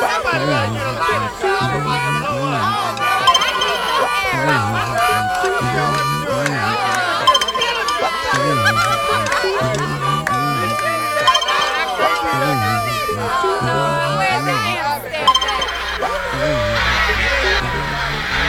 Somebody right to the light of job about to blow up. All right. Get him.